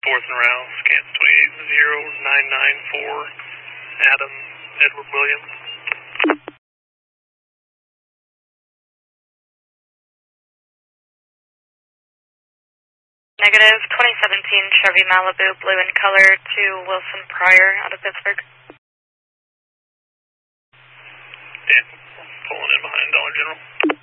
4th and Rouse, Kansas 280-994, Adam Edward Williams. Negative, 2017 Chevy Malibu, blue in color, to Wilson Pryor out of Pittsburgh. Yeah, pulling in behind Dollar General.